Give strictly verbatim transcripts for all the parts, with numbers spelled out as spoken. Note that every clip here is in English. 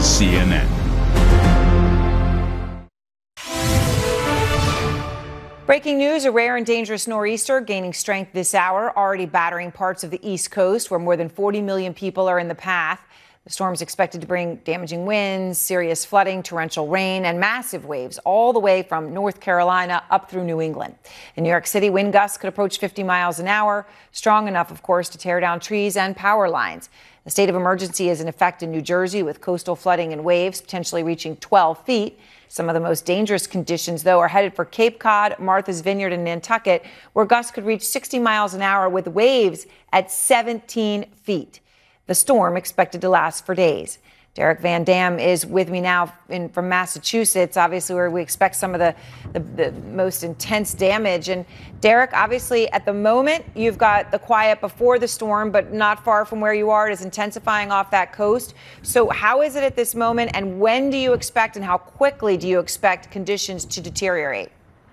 is C N N. Breaking news, a rare and dangerous nor'easter gaining strength this hour, already battering parts of the East Coast where more than forty million people are in the path. The storm is expected to bring damaging winds, serious flooding, torrential rain, and massive waves all the way from North Carolina up through New England. In New York City, wind gusts could approach fifty miles an hour, strong enough, of course, to tear down trees and power lines. The state of emergency is in effect in New Jersey with coastal flooding and waves potentially reaching twelve feet. Some of the most dangerous conditions, though, are headed for Cape Cod, Martha's Vineyard, and Nantucket, where gusts could reach sixty miles an hour with waves at seventeen feet. The storm expected to last for days. Derek Van Dam is with me now in, from Massachusetts, obviously where we expect some of the, the, the most intense damage. And Derek, obviously at the moment, you've got the quiet before the storm, but not far from where you are. It is intensifying off that coast. So how is it at this moment, and when do you expect and how quickly do you expect conditions to deteriorate?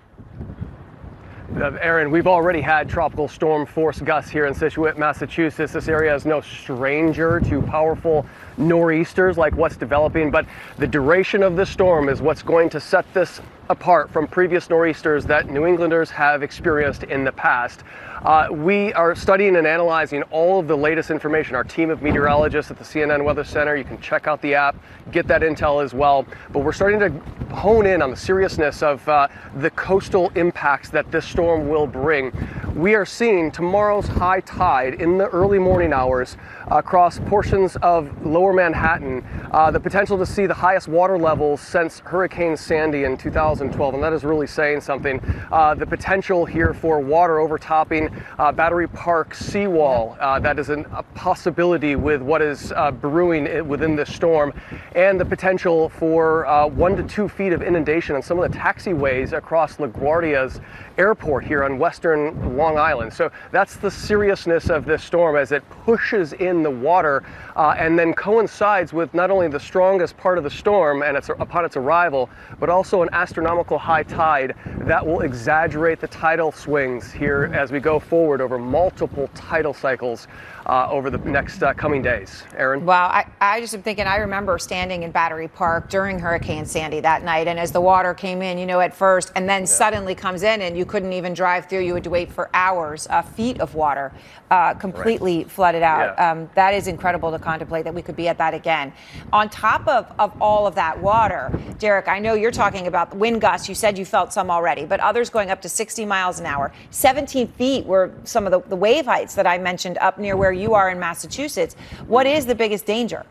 Uh, Aaron, we've already had tropical storm force gusts here in Scituate, Massachusetts. This area is no stranger to powerful nor'easters like what's developing, but the duration of this storm is what's going to set this apart from previous nor'easters that New Englanders have experienced in the past. Uh, we are studying and analyzing all of the latest information. Our team of meteorologists at the C N N Weather Center, you can check out the app, get that intel as well. But we're starting to hone in on the seriousness of uh, the coastal impacts that this storm will bring. We are seeing tomorrow's high tide in the early morning hours across portions of lower Manhattan, uh, the potential to see the highest water levels since Hurricane Sandy in two thousand twelve, and that is really saying something. Uh, the potential here for water overtopping uh, Battery Park seawall, uh, that is an, a possibility with what is uh, brewing within this storm, and the potential for uh, one to two feet of inundation on some of the taxiways across LaGuardia's airport here on western Long Island. So that's the seriousness of this storm as it pushes in the water uh, and then coincides with not only the strongest part of the storm and its, upon its arrival, but also an astronomical high tide that will exaggerate the tidal swings here as we go forward over multiple tidal cycles uh, over the next uh, coming days. Aaron? Wow, I, I just am thinking, I remember standing in Battery Park during Hurricane Sandy that night, and as the water came in, you know, at first, and then yeah. suddenly comes in, and you couldn't even drive through. You had to wait for hours, uh, feet of water uh, completely right. flooded out. Yeah. Um, that is incredible to contemplate that we could be at that again. On top of, of all of that water, Derek, I know you're talking about the wind gusts. You said you felt some already, but others going up to sixty miles an hour. seventeen feet were some of the, the wave heights that I mentioned up near where you are in Massachusetts. What is the biggest danger?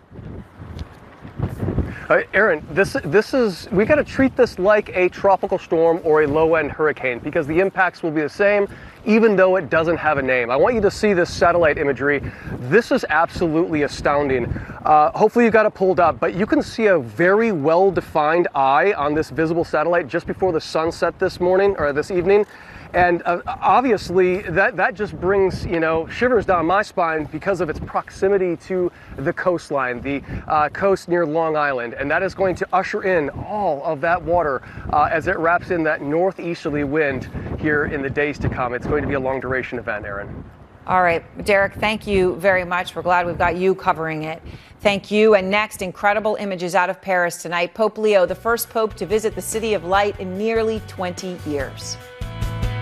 Uh, Aaron, this this is we got to treat this like a tropical storm or a low-end hurricane because the impacts will be the same, even though it doesn't have a name. I want you to see this satellite imagery. This is absolutely astounding. Uh, hopefully you got it pulled up, but you can see a very well-defined eye on this visible satellite just before the sun set this morning or this evening. And uh, obviously that, that just brings, you know, shivers down my spine because of its proximity to the coastline, the uh, coast near Long Island. And that is going to usher in all of that water uh, as it wraps in that northeasterly wind here in the days to come. It's going to be a long duration event, Aaron. All right, Derek, thank you very much. We're glad we've got you covering it. Thank you. And next, incredible images out of Paris tonight. Pope Leo, the first pope to visit the City of Light in nearly twenty years.